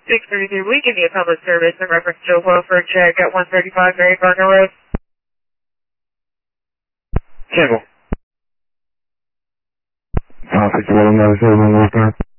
633, we give you a public service in reference to a welfare check at 135 Mary Gardner Road. Cancel. 6 1 9 7 1